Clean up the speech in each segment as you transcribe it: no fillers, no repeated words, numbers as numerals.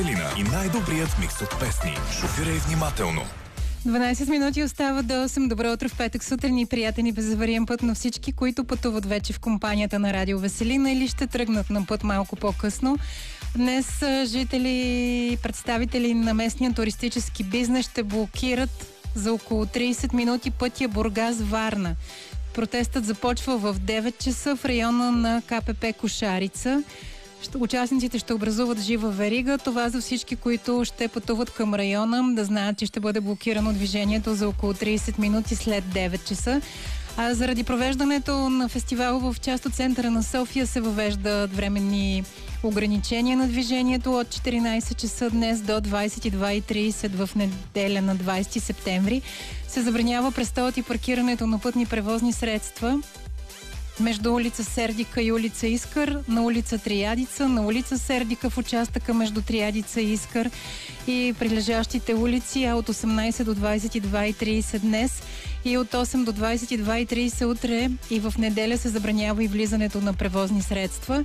И най-добрият микс от песни. Шофирай внимателно. 12 минути остава до 8. Добро утро в петък сутрин и приятен и безавариен път на всички, които пътуват вече в компанията на Радио Веселина или ще тръгнат на път малко по-късно. Днес жители и представители на местния туристически бизнес ще блокират за около 30 минути пътя Бургас-Варна. Протестът започва в 9 часа в района на КПП Кошарица. Участниците ще образуват жива верига. Това за всички, които ще пътуват към района, да знаят, че ще бъде блокирано движението за около 30 минути след 9 часа. А заради провеждането на фестивал в част от центъра на София се въвеждат временни ограничения на движението от 14 часа днес до 22:30 в неделя на 20 септември. Се забранява престоят и паркирането на пътни превозни средства между улица Сердика и улица Искър, на улица Триадица, на улица Сердика в участъка между Триадица и Искър и прилежащите улици, а от 18 до 22:30 днес и от 8 до 22:30 утре и в неделя се забранява и влизането на превозни средства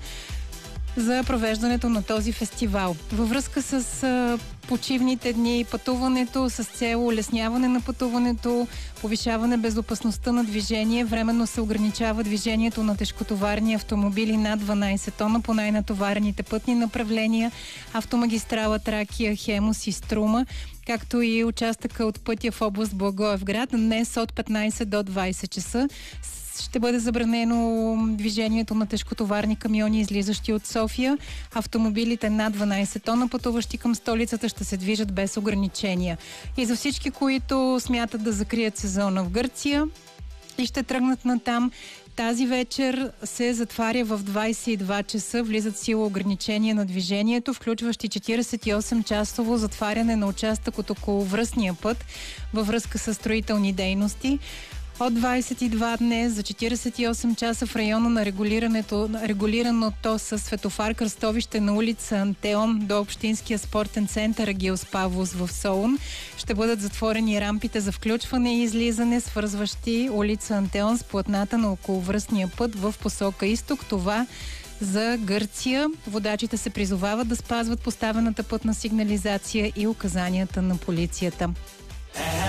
за провеждането на този фестивал. Във връзка с почивните дни и пътуването с цел улесняване на пътуването, повишаване безопасността на движение, временно се ограничава движението на тежкотоварни автомобили над 12 тона по най-натоварените пътни направления, автомагистрала Тракия, Хемус и Струма, както и участъка от пътя в област Благоевград. Днес от 15 до 20 часа ще бъде забранено движението на тежкотоварни камиони, излизащи от София. Автомобилите над 12 тона, пътуващи към столицата, ще се движат без ограничения. И за всички, които смятат да закрият сезона в Гърция и ще тръгнат натам, тази вечер се затваря в 22 часа. Влизат сила ограничения на движението, включващи 48-часово затваряне на участък от околовръстния път във връзка с строителни дейности. От 22 днес за 48 часа в района на регулираното с светофар кръстовище на улица Антеон до Общинския спортен център Агил Павлос в Солун ще бъдат затворени рампите за включване и излизане, свързващи улица Антеон с платната на околовръстния път в посока изток. Това за Гърция. Водачите се призовават да спазват поставената пътна сигнализация и указанията на полицията.